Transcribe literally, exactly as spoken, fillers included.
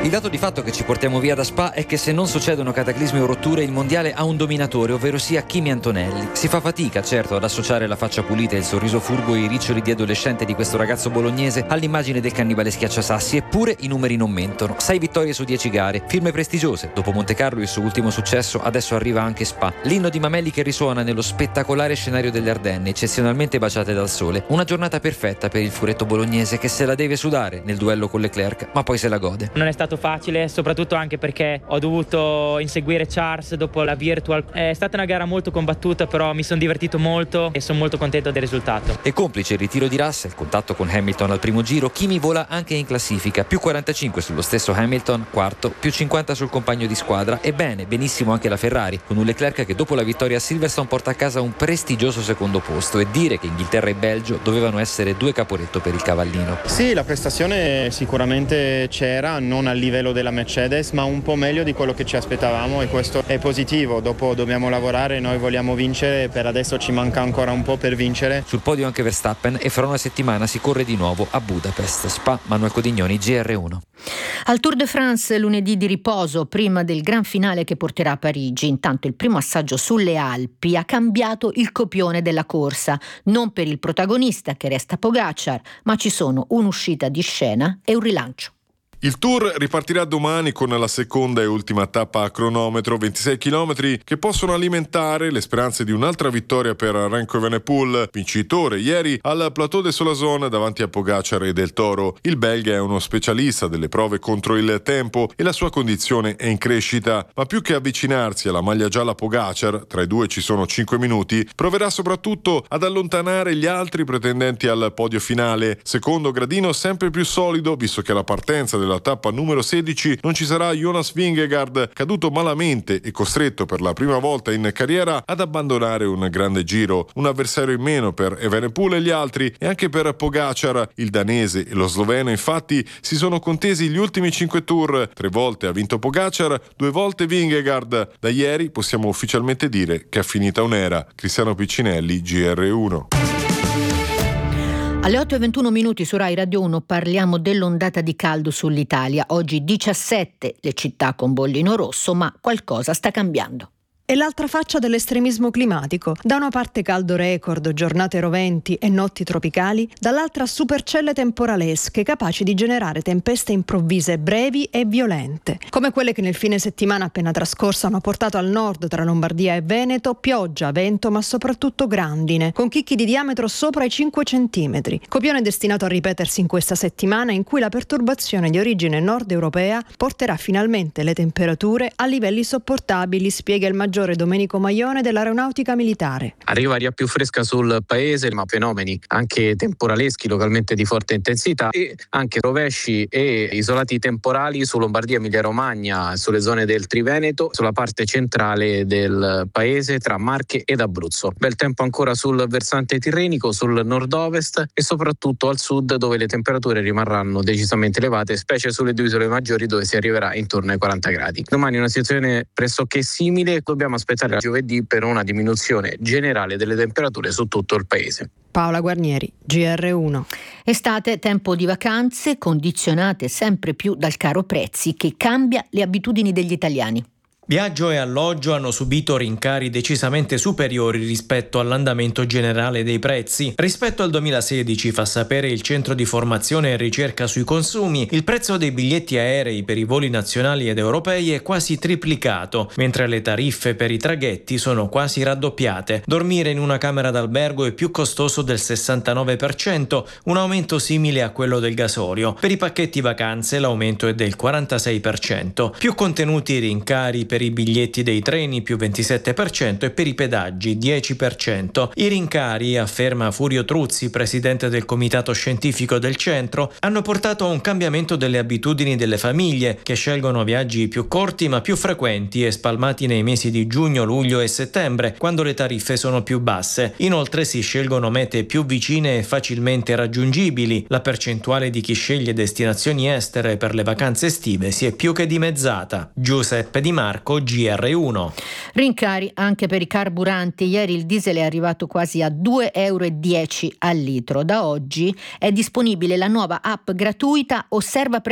Il dato di fatto che ci portiamo via da Spa è che se non succedono cataclismi o rotture, il mondiale ha un dominatore, ovvero sia Kimi Antonelli. Si fa fatica, certo, ad associare la faccia pulita e il sorriso furbo e i riccioli di adolescente di questo ragazzo bolognese all'immagine del cannibale schiacciasassi, eppure i numeri non mentono. sei vittorie su dieci gare, firme prestigiose. Dopo Montecarlo, il suo ultimo successo, adesso arriva anche Spa. L'inno di Mameli che risuona nello spettacolare scenario delle Ardenne, eccezionalmente baciate dal sole. Una giornata perfetta per il furetto bolognese che se la deve sudare nel duello con Leclerc, ma poi se la gode. Non è stato facile, soprattutto anche perché ho dovuto inseguire Charles dopo la virtual. È stata una gara molto combattuta, però mi sono divertito molto e sono molto contento del risultato. E complice il ritiro di Russell, il contatto con Hamilton al primo giro, Kimi vola anche in classifica, più quarantacinque sullo stesso Hamilton, quarto, più cinquanta sul compagno di squadra. E bene, benissimo anche la Ferrari, con un Leclerc che dopo la vittoria a Silverstone porta a casa un prestigioso secondo posto, e dire che Inghilterra e Belgio dovevano essere due caporetto per il cavallino. Sì, la prestazione sicuramente c'era, non al livello della Mercedes, ma un po' meglio di quello che ci aspettavamo, e questo è positivo. Dopo dobbiamo lavorare, noi vogliamo vincere, per adesso ci manca ancora un po' per vincere. Sul podio anche Verstappen, e fra una settimana si corre di nuovo a Budapest. Spa, Manuel Codignoni, G R uno. Al Tour de France lunedì di riposo prima del gran finale che porterà a Parigi. Intanto il primo assaggio sulle Alpi ha cambiato il copione della corsa, non per il protagonista che resta Pogačar, ma ci sono un'uscita di scena e un rilancio. Il Tour ripartirà domani con la seconda e ultima tappa a cronometro, ventisei chilometri, che possono alimentare le speranze di un'altra vittoria per Remco Evenepoel, vincitore ieri al Plateau de Soissons davanti a Pogačar e Del Toro. Il belga è uno specialista delle prove contro il tempo e la sua condizione è in crescita, ma più che avvicinarsi alla maglia gialla Pogačar, tra i due ci sono cinque minuti, proverà soprattutto ad allontanare gli altri pretendenti al podio finale. Secondo gradino sempre più solido, visto che la partenza della tappa numero sedici non ci sarà Jonas Vingegaard, caduto malamente e costretto per la prima volta in carriera ad abbandonare un grande giro. Un avversario in meno per Evenepoel e gli altri, e anche per Pogačar. Il danese e lo sloveno infatti si sono contesi gli ultimi cinque tour. Tre volte ha vinto Pogačar, due volte Vingegaard. Da ieri possiamo ufficialmente dire che è finita un'era. Cristiano Piccinelli, G R uno. Alle otto e ventuno minuti su Rai Radio uno parliamo dell'ondata di caldo sull'Italia. Oggi diciassette le città con bollino rosso, ma qualcosa sta cambiando. È l'altra faccia dell'estremismo climatico. Da una parte caldo record, giornate roventi e notti tropicali, dall'altra supercelle temporalesche capaci di generare tempeste improvvise brevi e violente, come quelle che nel fine settimana appena trascorso hanno portato al nord tra Lombardia e Veneto pioggia, vento ma soprattutto grandine, con chicchi di diametro sopra i cinque centimetri. Copione destinato a ripetersi in questa settimana, in cui la perturbazione di origine nord europea porterà finalmente le temperature a livelli sopportabili, spiega il maggiore Domenico Maione dell'Aeronautica Militare. Arriva aria più fresca sul paese, ma fenomeni anche temporaleschi localmente di forte intensità, e anche rovesci e isolati temporali su Lombardia, Emilia Romagna, sulle zone del Triveneto, sulla parte centrale del paese tra Marche ed Abruzzo. Bel tempo ancora sul versante tirrenico, sul nord-ovest e soprattutto al sud, dove le temperature rimarranno decisamente elevate, specie sulle due isole maggiori, dove si arriverà intorno ai quaranta gradi. Domani una situazione pressoché simile. Dobbiamo aspettare giovedì per una diminuzione generale delle temperature su tutto il paese. Paola Guarnieri, G R uno. Estate, tempo di vacanze, condizionate sempre più dal caro prezzi che cambia le abitudini degli italiani. Viaggio e alloggio hanno subito rincari decisamente superiori rispetto all'andamento generale dei prezzi. Rispetto al duemilasedici, fa sapere il Centro di Formazione e Ricerca sui Consumi, il prezzo dei biglietti aerei per i voli nazionali ed europei è quasi triplicato, mentre le tariffe per i traghetti sono quasi raddoppiate. Dormire in una camera d'albergo è più costoso del sessantanove per cento, un aumento simile a quello del gasolio. Per i pacchetti vacanze l'aumento è del quarantasei per cento. Più contenuti i rincari per i biglietti dei treni, più ventisette per cento, e per i pedaggi dieci per cento. I rincari, afferma Furio Truzzi, presidente del comitato scientifico del centro, hanno portato a un cambiamento delle abitudini delle famiglie, che scelgono viaggi più corti ma più frequenti e spalmati nei mesi di giugno, luglio e settembre, quando le tariffe sono più basse. Inoltre si scelgono mete più vicine e facilmente raggiungibili. La percentuale di chi sceglie destinazioni estere per le vacanze estive si è più che dimezzata. Giuseppe Di Marco, G R uno. Rincari anche per i carburanti. Ieri il diesel è arrivato quasi a due euro e dieci al litro. Da oggi è disponibile la nuova app gratuita Osserva